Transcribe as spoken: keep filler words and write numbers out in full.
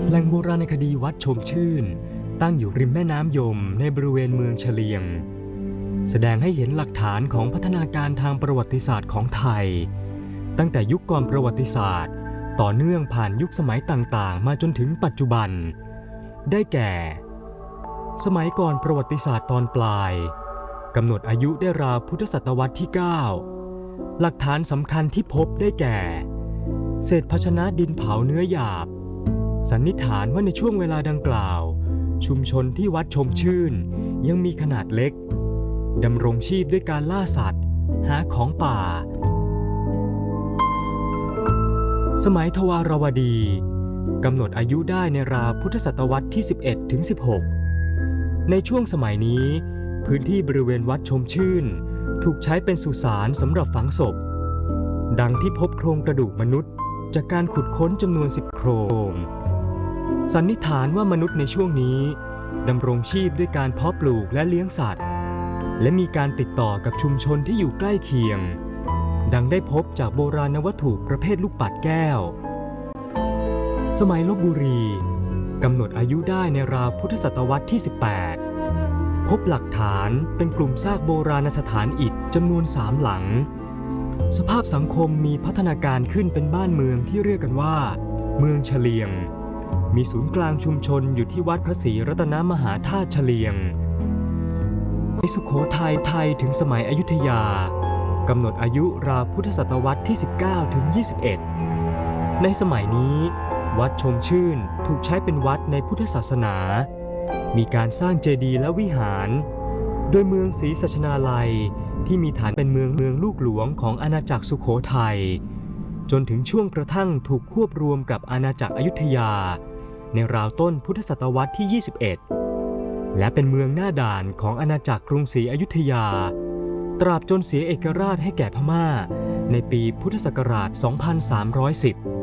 แหล่งโบราณคดีวัดชมชื่นตั้งอยู่ริมแม่น้ำยมในบริเวณเมืองเฉลียงแสดงให้เห็นหลักฐานของพัฒนาการทางประวัติศาสตร์ของไทยตั้งแต่ยุคก่อนประวัติศาสตร์ต่อเนื่องผ่านยุคสมัยต่างๆมาจนถึงปัจจุบันได้แก่สมัยก่อนประวัติศาสตร์ตอนปลายกำหนดอายุได้ราวพุทธศตวรรษที่เก้าหลักฐานสำคัญที่พบได้แก่เศษภาชนะดินเผาเนื้อหยาบสันนิษฐานว่าในช่วงเวลาดังกล่าวชุมชนที่วัดชมชื่นยังมีขนาดเล็กดำรงชีพด้วยการล่าสัตว์หาของป่าสมัยทวารวดีกำหนดอายุได้ในราวพุทธศตวรรษที่ สิบเอ็ดถึงสิบหก ในช่วงสมัยนี้พื้นที่บริเวณวัดชมชื่นถูกใช้เป็นสุสานสำหรับฝังศพดังที่พบโครงกระดูกมนุษย์จากการขุดค้นจำนวนสิบโครงสันนิษฐานว่ามนุษย์ในช่วงนี้ดำรงชีพด้วยการเพาะปลูกและเลี้ยงสัตว์และมีการติดต่อกับชุมชนที่อยู่ใกล้เคียงดังได้พบจากโบราณวัตถุประเภทลูกปัดแก้วสมัยลพบุรีกำหนดอายุได้ในราวพุทธศตวรรษที่ สิบแปด พบหลักฐานเป็นกลุ่มซากโบราณสถานอิฐจำนวนสามหลังสภาพสังคมมีพัฒนาการขึ้นเป็นบ้านเมืองที่เรียกกันว่าเมืองเฉลียงมีศูนย์กลางชุมชนอยู่ที่วัดพระศรีรัตนมหาธาตุเฉลียงในสุโขทัยไทยถึงสมัยอยุธยากำหนดอายุราวพุทธศตวรรษที่ สิบเก้าถึงยี่สิบเอ็ด ในสมัยนี้วัดชมชื่นถูกใช้เป็นวัดในพุทธศาสนามีการสร้างเจดีย์และวิหารโดยเมืองศรีสัชนาลัยที่มีฐานเป็นเมืองเมืองลูกหลวงของอาณาจักรสุโขทัยจนถึงช่วงกระทั่งถูกควบรวมกับอาณาจักรอยุธยาในราวต้นพุทธศตวรรษที่ ยี่สิบเอ็ด และเป็นเมืองหน้าด่านของอาณาจักรกรุงศรีอยุธยาตราบจนเสียเอกราชให้แก่พม่าในปีพุทธศักราช สองพันสามร้อยสิบ